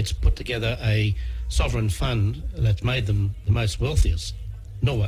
it's put together a sovereign fund that's made them the most wealthiest, Norway,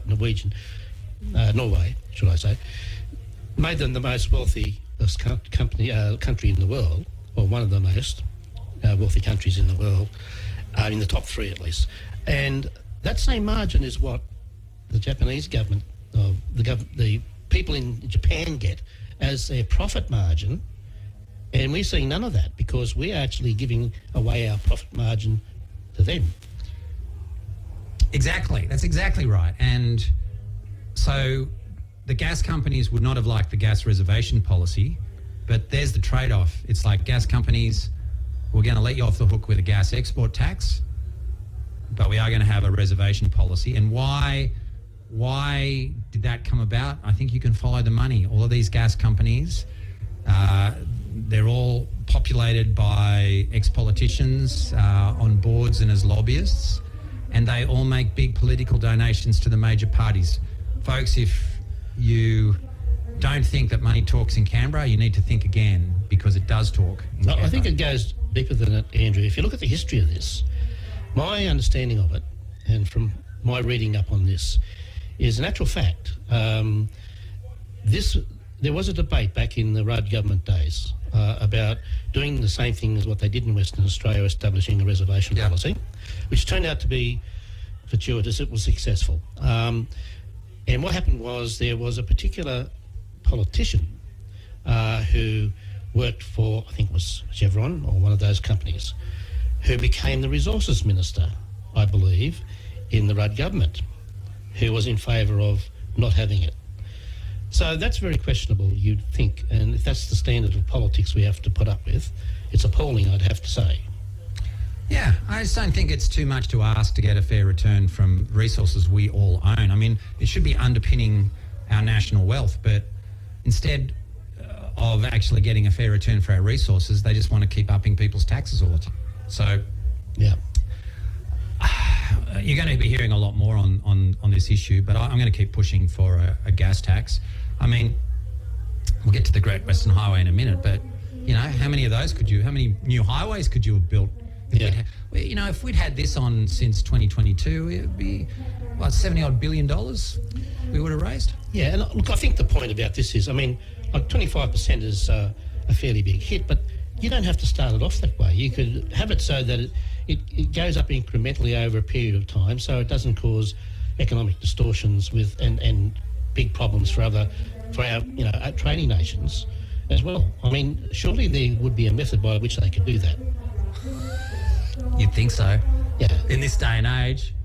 should I say, made them the most wealthy country in the world, or one of the most wealthy countries in the world, in the top 3 at least. And that same margin is what the Japanese government, the people in Japan get as their profit margin, and we're seeing none of that because we're actually giving away our profit margin to them. Exactly. That's exactly right. And so the gas companies would not have liked the gas reservation policy, but there's the trade-off. It's like gas companies, we're going to let you off the hook with a gas export tax, but we are going to have a reservation policy. And why did that come about? I think you can follow the money. All of these gas companies, they're all populated by ex-politicians on boards and as lobbyists, and they all make big political donations to the major parties. Folks, if you don't think that money talks in Canberra, you need to think again, because it does talk in Canberra. I think it goes deeper than that, Andrew. If you look at the history of this, my understanding of it, and from my reading up on this, is in actual fact, there was a debate back in the Rudd government days about doing the same thing as what they did in Western Australia, establishing a reservation policy, which turned out to be fortuitous. It was successful. And what happened was there was a particular politician who worked for, I think it was Chevron or one of those companies, who became the resources minister, I believe, in the Rudd government, who was in favour of not having it. So that's very questionable, you'd think, and if that's the standard of politics we have to put up with, it's appalling, I'd have to say. Yeah, I just don't think it's too much to ask to get a fair return from resources we all own. I mean, it should be underpinning our national wealth, but instead of actually getting a fair return for our resources, they just want to keep upping people's taxes all the time. So, yeah. You're going to be hearing a lot more on this issue, but I'm going to keep pushing for a gas tax. I mean, we'll get to the Great Western Highway in a minute, but, how many new highways could you have built? If we'd had this on since 2022, it would be, $70-odd billion we would have raised? Yeah, and look, I think the point about this is, 25% is a fairly big hit, but you don't have to start it off that way. You could have it so that it goes up incrementally over a period of time, so it doesn't cause economic distortions and big problems for our trading nations as well. Surely there would be a method by which they could do that. You'd think so. Yeah. In this day and age,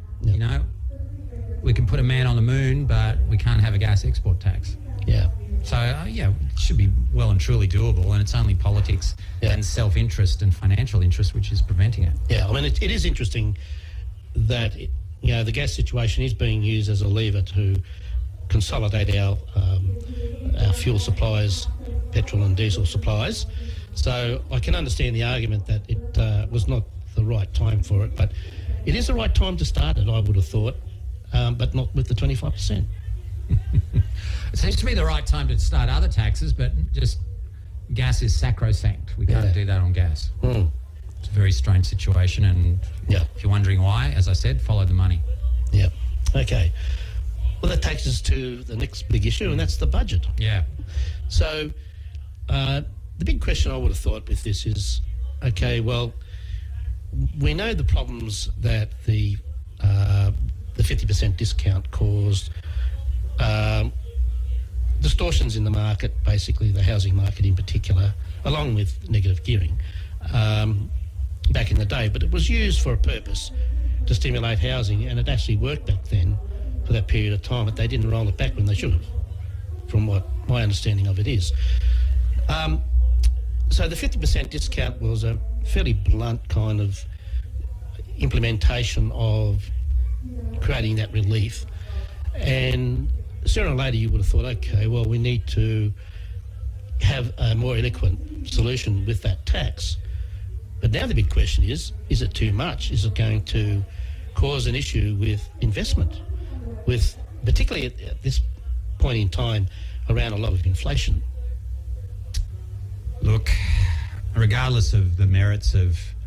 we can put a man on the moon, but we can't have a gas export tax. Yeah. So, it should be well and truly doable, and it's only politics and self-interest and financial interest which is preventing it. Yeah, it is interesting that, the gas situation is being used as a lever to consolidate our fuel supplies, petrol and diesel supplies. So I can understand the argument that it was not the right time for it, but it is the right time to start it, I would have thought, but not with the 25%. It seems to be the right time to start other taxes, but just gas is sacrosanct. We can't do that on gas. It's a very strange situation, and if you're wondering why, as I said, follow the money. Yeah. Okay. Well, that takes us to the next big issue, and that's the budget. Yeah. So the big question I would have thought with this is, okay, well, we know the problems that the 50% discount caused, distortions in the market, basically the housing market in particular, along with negative gearing back in the day. But it was used for a purpose, to stimulate housing, and it actually worked back then for that period of time, but they didn't roll it back when they should have, from what my understanding of it is. So the 50% discount was a fairly blunt kind of implementation of creating that relief. And sooner or later you would have thought, okay, well, we need to have a more eloquent solution with that tax. But now the big question is it too much? Is it going to cause an issue with investment, with particularly at this point in time around a lot of inflation? Look, regardless of the merits of